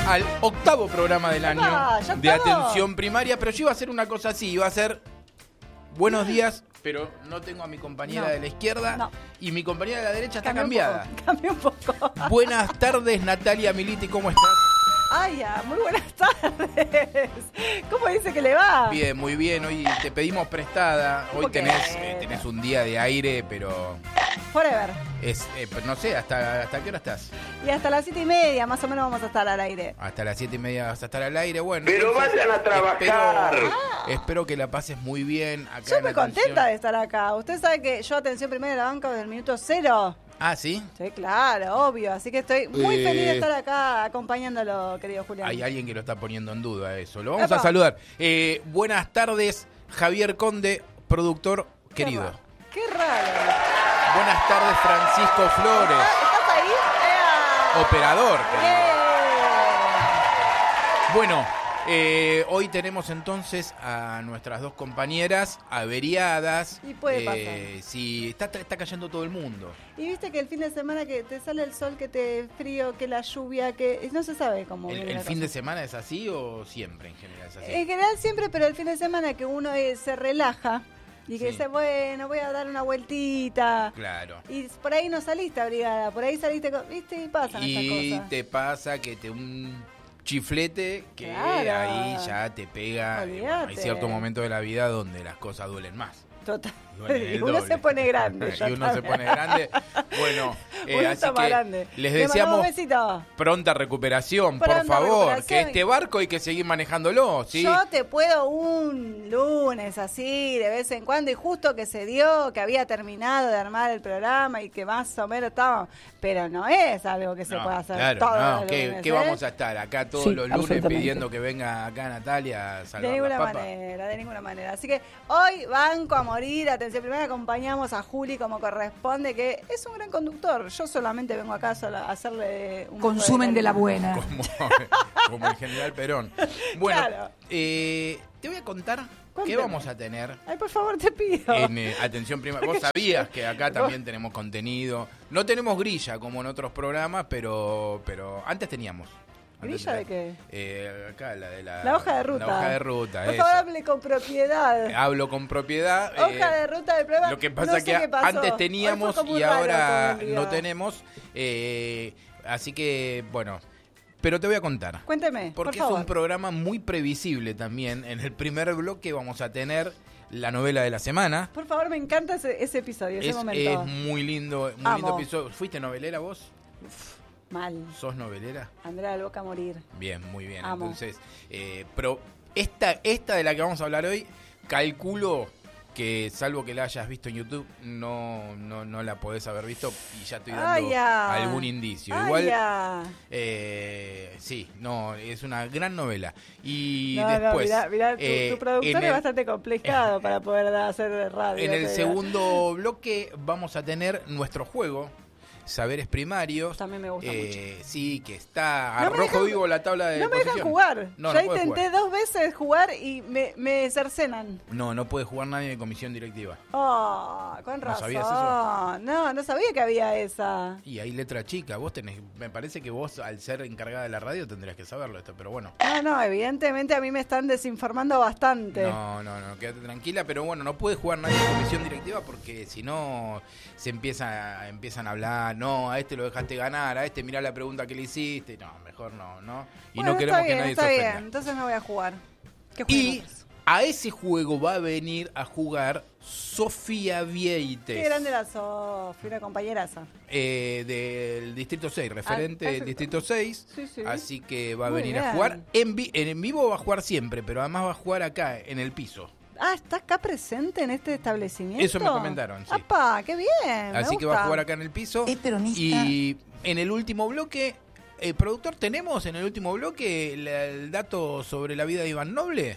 al 8º programa del año ¿Ya de estamos? atención primaria, pero yo iba a hacer una cosa así, iba a hacer buenos días, pero no tengo a mi compañera de la izquierda y mi compañera de la derecha está cambiada. Cambia un poco. Buenas tardes, Natalia Militi, ¿cómo estás? Ay, ya, muy buenas tardes. ¿Cómo dice que le va? Bien, muy bien, hoy te pedimos prestada, hoy tenés un día de aire, pero... Forever. No sé, ¿hasta qué hora estás? Y hasta las 7:30 más o menos vamos a estar al aire. Hasta las 7:30 vas a estar al aire, bueno. Pero entonces, vayan a trabajar. Espero que la pases muy bien acá. Yo en muy Atención. contenta de estar acá. Usted sabe que yo atención primaria de la banca desde el minuto 0. Ah, ¿sí? Sí, claro, obvio. Así que estoy muy feliz de estar acá acompañándolo, querido Julián. Hay alguien que lo está poniendo en duda eso. Lo vamos ¡Epa! a saludar. Buenas tardes, Javier Conde, productor querido. Qué raro. Buenas tardes, Francisco Flores, ¿Estás ahí? ¡Ea! operador querido. ¡Eh! Bueno, hoy tenemos entonces a nuestras dos compañeras averiadas. Y puede pasar. Sí, está cayendo todo el mundo. Y viste que el fin de semana que te sale el sol, que te frío, que la lluvia, que no se sabe cómo viene ¿El la fin cosa. de semana es así o siempre en general es así? En general siempre, pero el fin de semana que uno se relaja y que Sí. dice, bueno, voy a dar una vueltita. Claro. Y por ahí no saliste abrigada, por ahí saliste, viste, y pasan Y estas cosas. te pasa que un chiflete que Claro. ahí ya te pega. Olvídate. Hay cierto momento de la vida donde las cosas duelen más. Total. Duelen el Y uno doble. se pone grande. Y uno se pone grande. Bueno, Uno así está más que grande. les Le mandamos deseamos un besito. pronta recuperación, por Pronta favor. recuperación. Que este barco hay que seguir manejándolo, ¿sí? Yo te puedo un lunes así, de vez en cuando, y justo que se dio, que había terminado de armar el programa y que más o menos estábamos, pero no es algo que se No, pueda hacer claro, todos no, los ¿qué lunes, vamos a estar acá todos Sí, los lunes absolutamente. pidiendo que venga acá Natalia a De salvar ninguna las papas? manera, de ninguna manera. Así que hoy banco a morir, atención primero, acompañamos a Juli como corresponde, que es un gran conductor. Yo solamente vengo acá a hacerle un Consumen de la buena. Como el general Perón. Bueno, Claro. te voy a contar qué Cuénteme. vamos a tener Ay, por favor, te pido. en Atención Primaria. Vos sabías que acá también tenemos contenido. No tenemos grilla como en otros programas, pero antes teníamos. ¿Grilla de qué? Acá, la de La hoja de ruta. La hoja de ruta, Por esa. favor, hable con propiedad. Hablo con propiedad. Hoja de ruta del programa. Lo que pasa no es sé que qué pasó. antes Hoy teníamos fue como y raro ahora todo el día. no tenemos. Así que, bueno. Pero te voy a contar. Cuénteme, Porque por favor. es un programa muy previsible también. En el primer bloque vamos a tener la novela de la semana. Por favor, me encanta ese episodio, ese Es momento. muy lindo, muy Amo. lindo episodio. ¿Fuiste novelera vos? Mal. ¿Sos novelera? Andrea del Boca a morir. Bien, muy bien. Amo. Entonces, pero esta de la que vamos a hablar hoy, calculo que salvo que la hayas visto en YouTube, no la podés haber visto y ya estoy dando Ay, ya. algún indicio. Ay, Igual, ya. sí, no, es una gran novela. Y No, después, mirá, tu productor en es el- bastante complicado para poder hacer radio. en el te digo. segundo bloque vamos a tener nuestro juego, Saberes Primarios. También me gusta mucho. Sí, que está a No me rojo dejan- vivo la tabla de No me dejan posición. jugar. No, ya no puedes intenté jugar. 2 veces jugar y me cercenan. No puede jugar nadie de comisión directiva. Oh, con ¿No razón. sabías eso? No sabía que había esa. Y hay letra chica, vos tenés, me parece que vos al ser encargada de la radio tendrías que saberlo esto, pero bueno. No, evidentemente a mí me están desinformando bastante. No, quédate tranquila, pero bueno, no puede jugar nadie de comisión directiva porque si no se empiezan a hablar, no, a este lo dejaste ganar, a este mirá la pregunta que le hiciste, no, mejor no. Y Bueno, no queremos está bien, que nadie está se bien. ofenda. Entonces no voy a jugar. ¿Qué Y juegos? a ese juego va a venir a jugar Sofía Qué Vieites. grande la Sofi, una compañeraza. Del Distrito 6, referente del perfecto. Distrito 6. Sí. Así que va a Muy venir a bien. jugar. En vivo va a jugar siempre, pero además va a jugar acá, en el piso. Ah, ¿está acá presente en este establecimiento? Eso me comentaron, sí. ¡Apa! ¡Qué bien! Así me que va a gusta. jugar acá en el piso. Es peronista. Y en el último bloque, productor, ¿tenemos en el último bloque el dato sobre la vida de Iván Noble?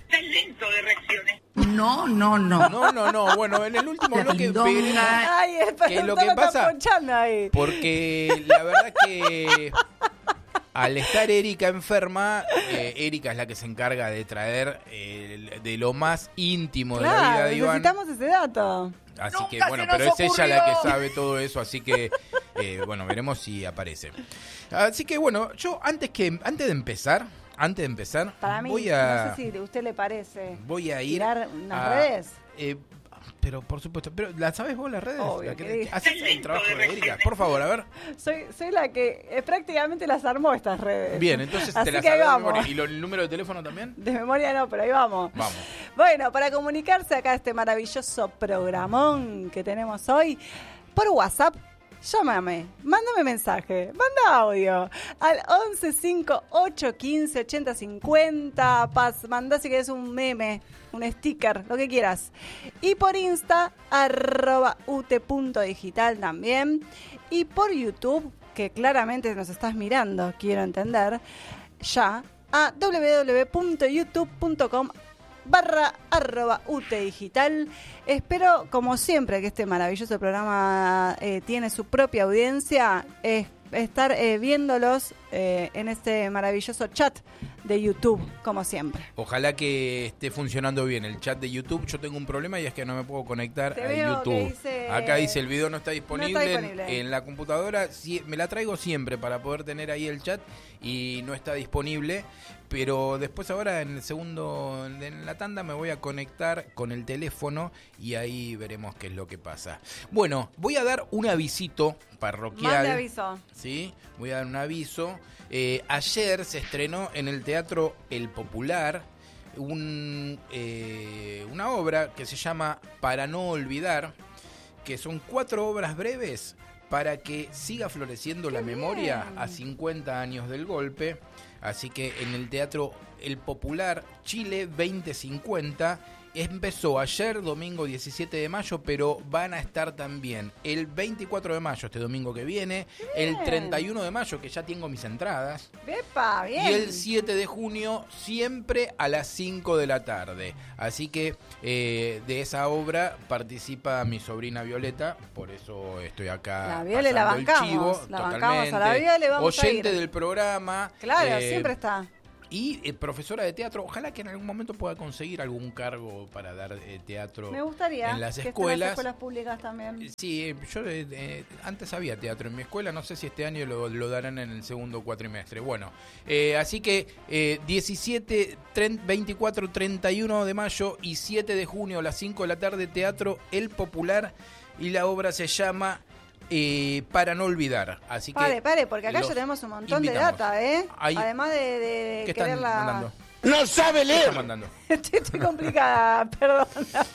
No. No. Bueno, en el último La bloque pindonga. veremos Ay, el ¿Qué es lo productor que lo está pasa? ponchando ahí. porque la verdad que al estar Erika enferma, Erika es la que se encarga de traer de lo más íntimo de la vida Claro, de Iván. necesitamos ese dato. Así que Nunca bueno, se nos pero es ella la ocurrió. que sabe todo eso, así que Bueno, veremos si aparece. Así que bueno, yo antes de empezar, para mí, voy a... no sé si a usted le parece. Voy a ir tirar unas redes. Pero por supuesto, pero ¿la sabes vos las redes? Obvio, ¿Haces el trabajo de Erika? Por favor, a ver. Soy la que prácticamente las armó estas redes. Bien, entonces así te las que sabes de vamos. memoria. ¿Y el número de teléfono también? De memoria no, pero ahí vamos. Vamos. Bueno, para comunicarse acá a este maravilloso programón que tenemos hoy, por WhatsApp, llámame, mándame mensaje, manda audio al 1158158050, mandá si querés un meme, un sticker, lo que quieras. Y por Insta, @ut.digital también. Y por YouTube, que claramente nos estás mirando, quiero entender, ya a www.youtube.com/@utdigital. Espero, como siempre, que este maravilloso programa tiene su propia audiencia, estar viéndolos en este maravilloso chat de YouTube, como siempre. Ojalá que esté funcionando bien el chat de YouTube. Yo tengo un problema y es que no me puedo conectar a YouTube. Acá dice el video no está disponible, en la computadora. Sí, me la traigo siempre para poder tener ahí el chat y no está disponible. Pero después ahora en la tanda me voy a conectar con el teléfono y ahí veremos qué es lo que pasa. Bueno, voy a dar un avisito parroquial. Mande aviso. Sí, voy a dar un aviso. Ayer se estrenó en el Teatro El Popular una obra que se llama Para no olvidar, que son 4 obras breves para que siga floreciendo la memoria a 50 años del golpe. Así que en el Teatro El Popular, Chile 2050, empezó ayer, domingo 17 de mayo, pero van a estar también el 24 de mayo, este domingo que viene, el 31 de mayo, que ya tengo mis entradas, ¡Epa, bien! y el 7 de junio, siempre a las 5 de la tarde. Así que de esa obra participa mi sobrina Violeta, por eso estoy acá. La Viole la bancamos, el chivo, la totalmente. bancamos a la Viole, vamos oyente a ir. del programa. Claro, siempre está. Y profesora de teatro, ojalá que en algún momento pueda conseguir algún cargo para dar teatro. Me gustaría en las que escuelas. estén las escuelas públicas también. Sí, yo antes había teatro en mi escuela, no sé si este año lo darán en el segundo cuatrimestre. Bueno, así que 17, 24, 31 de mayo y 7 de junio a las 5 de la tarde, Teatro El Popular, y la obra se llama Para no olvidar. Así que pare, porque acá ya tenemos un montón de data, ¿eh? Ahí. Además de ¿Qué querer están mandando? ¡No sabe ¿Qué están leer! mandando? Estoy complicada, perdón.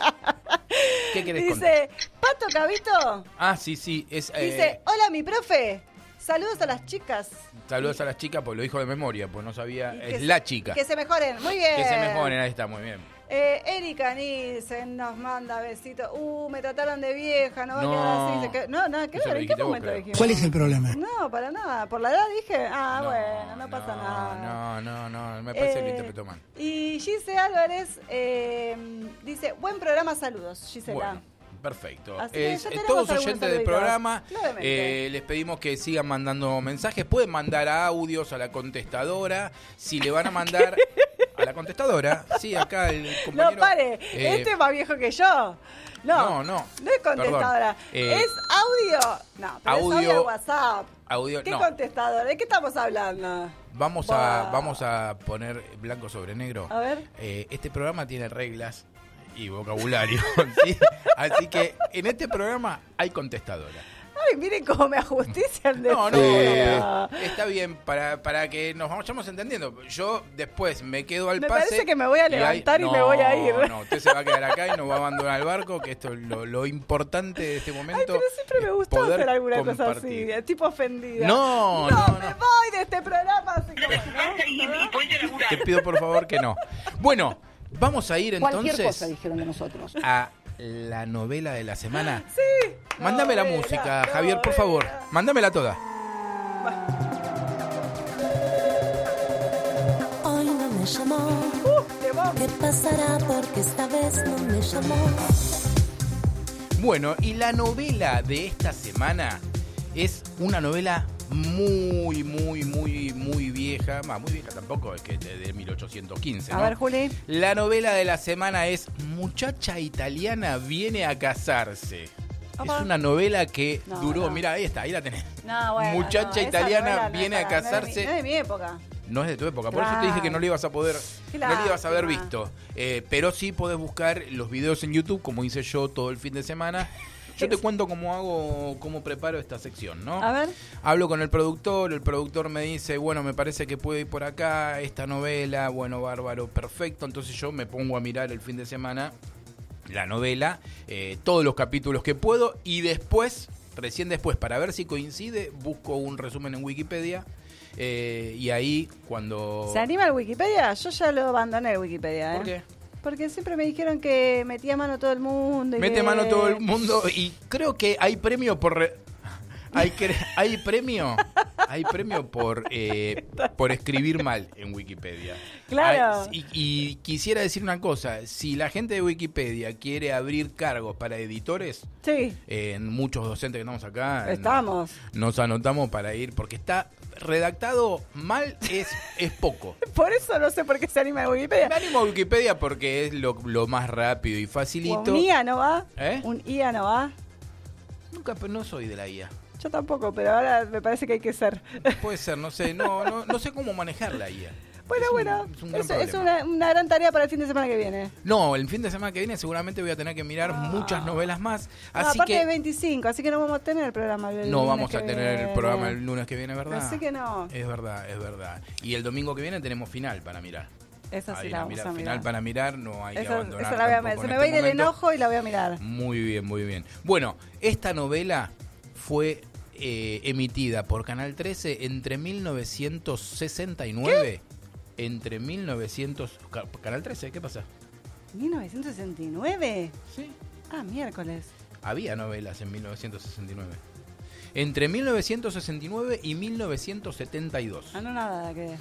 ¿Qué querés Dice, Pato Cabito, Sí. dice, hola mi profe, saludos a las chicas. Saludos a las chicas, pues lo dijo de memoria, pues no sabía. Y Es la chica. Que se mejoren, muy bien. Que se mejoren, ahí está, muy bien. Erika Nielsen nos manda besitos. Me trataron de vieja, no va a quedar así. No, nada que Eso ver. lo ¿En qué dijiste vos, momento creo. dijimos? ¿Cuál es el problema? No, para nada. ¿Por la edad dije? Bueno, no pasa nada. No, me parece que lo interpretó mal. Y Gise Álvarez dice, buen programa, saludos, Gisela. Bueno, perfecto. Así que ya tenemos Todos algunos oyentes del saluditos, programa, claramente. les pedimos que sigan mandando mensajes. Pueden mandar audios a la contestadora. Si le van a mandar a la contestadora, sí, acá el compañero... No, pare, este es más viejo que yo. No es contestadora. Perdón. Es audio. No, pero es audio WhatsApp. ¿Qué contestadora? ¿De qué estamos hablando? Vamos a poner blanco sobre negro. A ver. Este programa tiene reglas y vocabulario, ¿sí? Así que en este programa hay contestadora. Ay, miren cómo me ajustician de No, todo. está bien, para que nos vayamos entendiendo. Yo después me quedo al Me pase. parece que me voy a levantar y me voy a ir. No, usted se va a quedar acá y nos va a abandonar el barco, que esto es lo importante de este momento. Ay, pero siempre me gustó poder hacer alguna cosa compartir. así, tipo ofendida. No. Me voy de este programa así como, Te pido por favor que no. Bueno, vamos a ir Cualquier entonces cosa dijeron de nosotros. a la novela de la semana. Sí. Mándame la música, Javier, por favor. Mándamela toda. Hoy no me llamó. ¿Qué pasará? Porque esta vez no me llamó. Bueno, y la novela de esta semana es una novela muy vieja. Muy vieja tampoco, es que de 1815, ¿no? A ver, Juli. La novela de la semana es Muchacha italiana viene a casarse. Opa. Es una novela que No, duró, no. mira, ahí está, ahí la tenés. No, bueno, Muchacha esa italiana novela no viene a está- casarse. No es de mi época. No es de tu época, por eso te dije que no le ibas a poder, Qué no le ibas a haber lástima. visto. Pero sí podés buscar los videos en YouTube, como hice yo todo el fin de semana. Yo te cuento cómo preparo esta sección, ¿no? A ver. Hablo con el productor me dice, bueno, me parece que puede ir por acá, esta novela, bueno, bárbaro, perfecto. Entonces yo me pongo a mirar el fin de semana la novela, todos los capítulos que puedo, y después, recién después, para ver si coincide, busco un resumen en Wikipedia. Y ahí cuando... ¿Se anima el Wikipedia? Yo ya lo abandoné el Wikipedia. ¿Por qué? Porque siempre me dijeron que metía mano todo el mundo. Y Mete que- mano todo el mundo y creo que hay premio por... Hay premio por escribir mal en Wikipedia. Claro. Y quisiera decir una cosa, si la gente de Wikipedia quiere abrir cargos para editores, Sí, muchos docentes que estamos acá, estamos. nos anotamos para ir, porque está redactado mal, es poco. Por eso no sé por qué se anima el Wikipedia. Me animo a Wikipedia porque es lo más rápido y facilito. ¿Un IA no va? ¿Eh? ¿Un IA no va? Nunca, pero no soy de la IA. Yo tampoco, pero ahora me parece que hay que ser. Puede ser, no sé, no sé cómo manejar la IA. Bueno, Es un gran es problema. una gran tarea para el fin de semana que viene. No, el fin de semana que viene seguramente voy a tener que mirar muchas novelas más. No, Así aparte de que 25, así que no vamos a tener el programa el no lunes vamos que a tener el viene. programa el lunes que viene, ¿verdad? Así que no. Es verdad, es verdad. Y el domingo que viene tenemos final para mirar. Esa sí Ahí la vamos a final mirar. para mirar, no hay que abandonar. Esa la voy a tampoco mirar. en Se me este va a ir el momento. enojo y la voy a mirar. Muy bien, muy bien. Bueno, esta novela fue emitida por Canal 13 entre 1969. Entre 1900... Canal 13, ¿qué pasa? ¿1969? Sí. Ah, miércoles. Había novelas en 1969. Entre 1969 y 1972. Ah, no, nada que...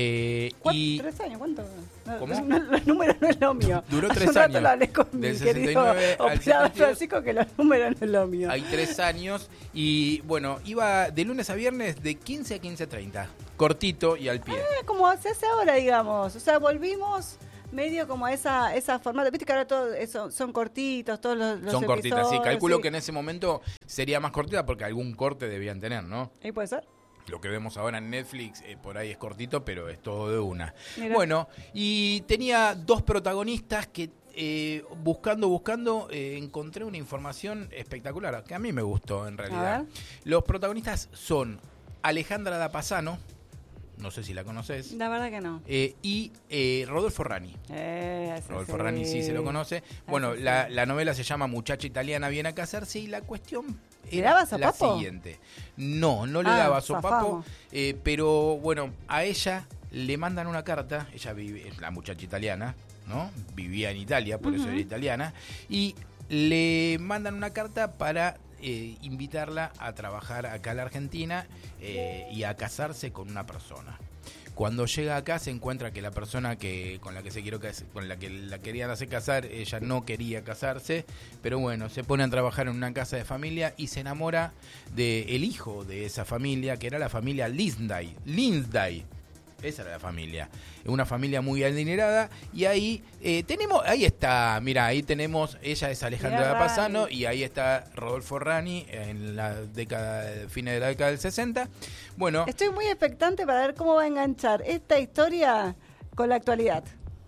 Y ¿3 años? ¿Cuánto? No, ¿Cómo? los números no es lo mío. Duró Hace 3 un rato años. lo hablé con Del mi querido 69 al operador 72. Francisco, que los números no es lo mío. hay 3 años. Y bueno, iba de lunes a viernes de 15 a 15:30. Cortito y al pie. Como se hace ahora, digamos. O sea, volvimos medio como a esa formato. Viste que ahora todos son cortitos, todos los Son cortitas, sí. episodios, Calculo sí. que en ese momento sería más cortita porque algún corte debían tener, ¿no? ¿Y puede ser? Lo que vemos ahora en Netflix, por ahí es cortito, pero es todo de una. Mira. Bueno, y tenía 2 protagonistas que buscando, encontré una información espectacular, que a mí me gustó en realidad. A ver. Los protagonistas son Alejandra Dapassano, no sé si la conoces, La verdad que no. y Rodolfo Rani. Ese Rodolfo sí. Rani sí se lo conoce. Bueno, sí. la novela se llama Muchacha Italiana viene a casarse y la cuestión ¿Le era daba la sopapo? siguiente. No le Ah, daba sopapo, zafamos. pero bueno, a ella le mandan una carta, ella vive, es la muchacha italiana, ¿no? Vivía en Italia, por eso era italiana, y le mandan una carta para invitarla a trabajar acá a la Argentina y a casarse con una persona. Cuando llega acá se encuentra que la persona con la que la querían hacer casar, ella no quería casarse, pero bueno, se pone a trabajar en una casa de familia y se enamora del hijo de esa familia, que era la familia Lindsay. Esa era la familia, una familia muy adinerada, y ahí ahí está, mira, ahí tenemos, ella es Alejandra Mirá, Dapassano Rani. y ahí está Rodolfo Rani en la fines de la década del 60. Bueno, Estoy muy expectante para ver cómo va a enganchar esta historia con la actualidad.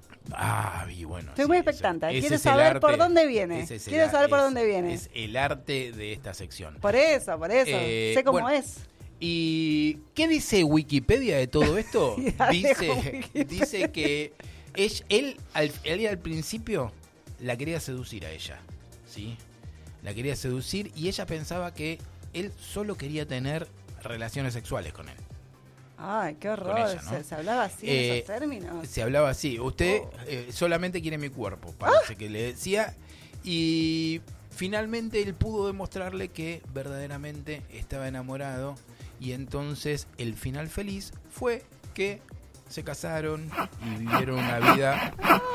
y bueno. Estoy sí, muy eso- expectante. ese Quiero es el saber arte, por dónde viene. ese es el Quiero ar- saber por es- dónde viene. Es el arte de esta sección. Por eso. Sé cómo bueno, es. ¿Y qué dice Wikipedia de todo esto? Sí, dale con Wikipedia. Dice que él al principio la quería seducir a ella, ¿sí? La quería seducir y ella pensaba que él solo quería tener relaciones sexuales con él. Ay, qué horror. Con ella, ¿no? ¿Se hablaba así en esos términos? Se hablaba así. Usted solamente quiere mi cuerpo, parece que le decía. Y finalmente él pudo demostrarle que verdaderamente estaba enamorado. Y entonces el final feliz fue que se casaron y vivieron una vida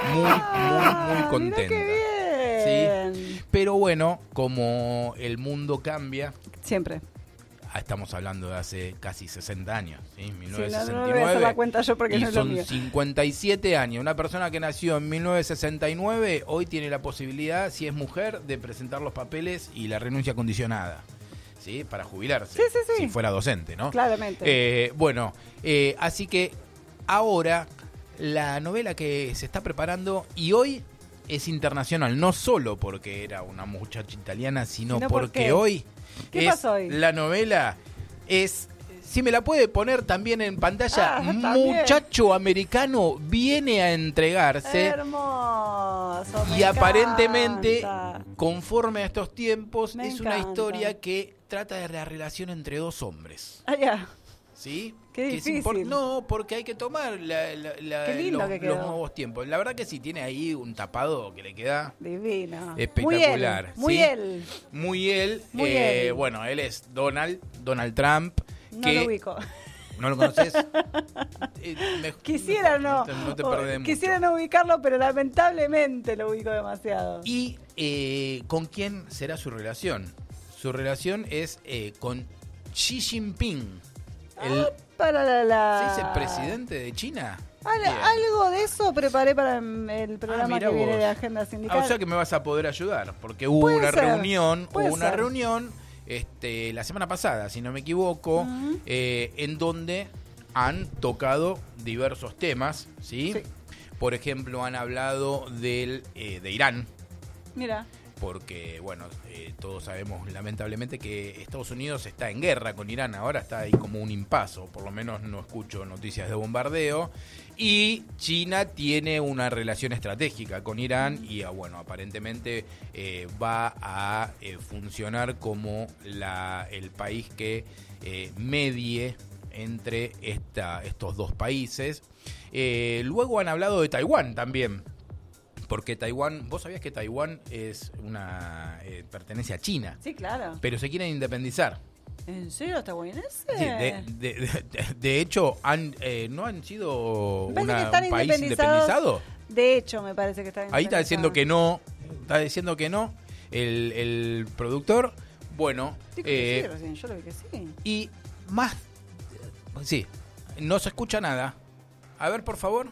muy contenta. Mirá qué bien. ¿Sí? Pero bueno, como el mundo cambia, Siempre. estamos hablando de hace casi 60 años, ¿sí? No voy a 1969. hacer la cuenta yo porque Y no es lo son mío. 57 años. Una persona que nació en 1969 hoy tiene la posibilidad, si es mujer, de presentar los papeles y la renuncia condicionada, ¿sí? Para jubilarse. Sí. Si fuera docente, ¿no? Claramente. Así que ahora la novela que se está preparando y hoy es internacional, no solo porque era una muchacha italiana, sino ¿por porque qué? hoy ¿Qué pasó hoy? la novela es, si me la puede poner también en pantalla, también. Muchacho Americano viene a entregarse. Hermoso. Y aparentemente, conforme a estos tiempos, Me es una encanta. historia que trata de la relación entre dos hombres. Ah, ya. ¿Sí? Qué Que es difícil. no, porque hay que tomar Qué lindo que quedó. los nuevos tiempos. La verdad que sí, tiene ahí un tapado que le queda Divino. espectacular. Muy ¿sí? él. Muy él. Muy él. Bueno, él es Donald Trump. No que, lo ubico. ¿No lo conoces? Quisiera no te perdés mucho. Quisiera no ubicarlo, pero lamentablemente lo ubico demasiado. ¿Y con quién será su relación? Su relación es con Xi Jinping. ¿Se dice presidente de China? Bien. Algo de eso preparé para el programa mirá que viene vos. de Agenda Sindical. O sea que me vas a poder ayudar, porque hubo Puede una ser, reunión, puede ser. la semana pasada, si no me equivoco, en donde han tocado diversos temas, ¿sí? Sí. Por ejemplo, han hablado de Irán, Mira. porque, bueno, todos sabemos lamentablemente que Estados Unidos está en guerra con Irán, ahora está ahí como un impaso, por lo menos no escucho noticias de bombardeo, y China tiene una relación estratégica con Irán y, bueno, aparentemente va a funcionar como el país que medie entre estos dos países. Luego han hablado de Taiwán también. Porque Taiwán, ¿vos sabías que Taiwán es pertenece a China? Sí, claro. Pero se quieren independizar. ¿En serio estadounidense? Sí, de hecho, no han sido Me parece que un están país independizados. independizado. De hecho, me parece que están Ahí está diciendo que independizados. no. Está diciendo que no. El productor, bueno. Dijo que sí, recién, yo lo vi que sí. Y más. Sí, no se escucha nada. A ver, por favor.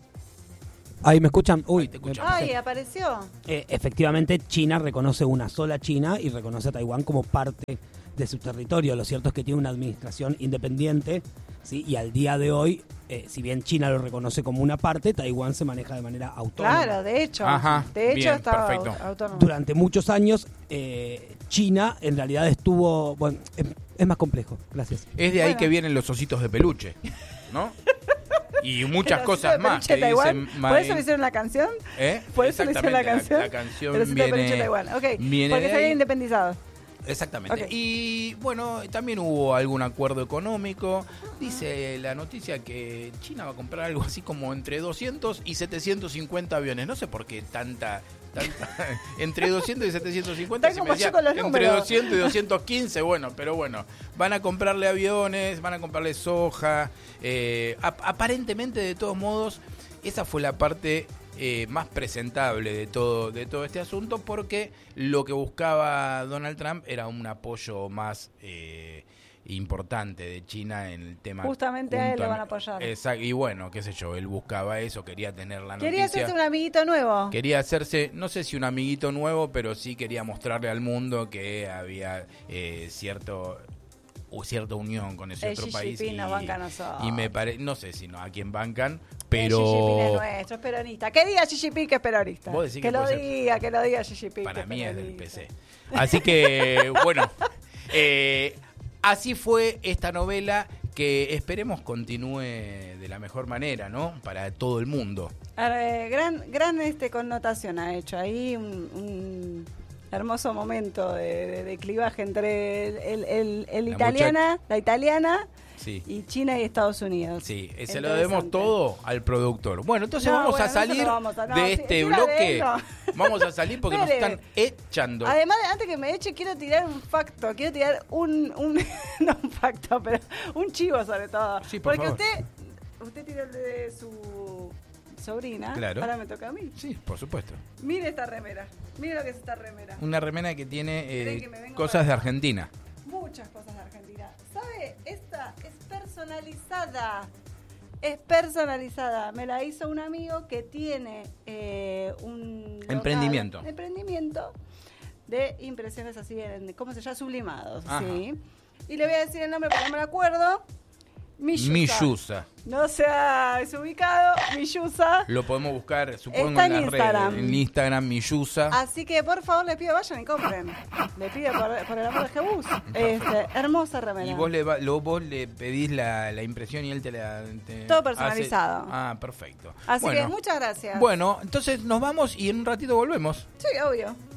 Ahí me escuchan. Uy, Ahí te escuchamos. Ay, apareció. Efectivamente, China reconoce una sola China y reconoce a Taiwán como parte de su territorio. Lo cierto es que tiene una administración independiente, ¿sí? Y al día de hoy, si bien China lo reconoce como una parte, Taiwán se maneja de manera autónoma. Claro, de hecho. Ajá, de hecho bien, estaba perfecto. autónomo. Durante muchos años, China en realidad estuvo... Bueno, es más complejo. Gracias. Es de ahí Bueno. que vienen los ositos de peluche, ¿no? Y muchas Pero cosas sí, más peluche que Taiwán. dicen... ¿Por eso le hicieron la canción? ¿Por eso le hicieron la canción? La canción Pero sí, peluche Taiwán. Ok, viene porque de se habían ahí. independizado. Exactamente. Ok. Y bueno, también hubo algún acuerdo económico. Dice la noticia que China va a comprar algo así como entre 200 y 750 aviones. No sé por qué tanta entre 200 y 750. Están Si como me decía, yo con los entre números. 200 y 215, pero bueno. Van a comprarle aviones, van a comprarle soja. Aparentemente, de todos modos, esa fue la parte más presentable de todo este asunto, porque lo que buscaba Donald Trump era un apoyo más importante de China en el tema. Justamente a él lo van a apoyar. Exacto, y bueno, qué sé yo, él buscaba eso, quería tener la noticia. Quería hacerse un amiguito nuevo. Quería hacerse, no sé si un amiguito nuevo, pero sí quería mostrarle al mundo que había cierta unión con ese El otro Xi país. Jinping nos banca a nosotros. Y me parece, no sé si a quién bancan, El Xi Jinping es pero nuestro, es peronista. ¿Qué diga Xi Jinping que es peronista? ¿Vos decís que que lo puede ser? diga, que lo diga Xi Jinping. para que mí es del peronista. PC. Así que, bueno, así fue esta novela que esperemos continúe de la mejor manera, ¿no? Para todo el mundo. Gran connotación ha hecho ahí un hermoso momento de clivaje entre la italiana Sí. y China y Estados Unidos. Sí, se lo debemos Interesante. todo al productor. Bueno, entonces No, vamos bueno, a no se lo salir vamos a- no, de sí, este encima de bloque. él, no. Vamos a salir porque nos Espere. están echando. Además, antes que me eche, quiero tirar un facto, quiero tirar un no un facto, pero un chivo sobre todo. Sí, por porque favor. usted tiró el de su sobrina, Claro. ahora me toca a mí. Sí, por supuesto. Mire esta remera, mire lo que es esta remera. Una remera que tiene ¿Creen que me vengo cosas de para- Argentina. Muchas cosas de Argentina. Mira, ¿sabe? Esta es personalizada. Es personalizada. Me la hizo un amigo que tiene un local, Emprendimiento de impresiones así, ¿cómo se llama? Sublimados. Ajá. ¿Sí? Y le voy a decir el nombre porque no me lo acuerdo. Millusa. No se ha desubicado. Millusa. Lo podemos buscar, supongo, Está en en las Instagram. redes. En Instagram, Millusa. Así que por favor les pido vayan y compren. Le pido por el amor de Jesús. Hermosa remera. Y vos le pedís la impresión y él te la... Todo personalizado. Ah, perfecto. Así Bueno, que muchas gracias. Bueno, entonces nos vamos y en un ratito volvemos. Sí, obvio.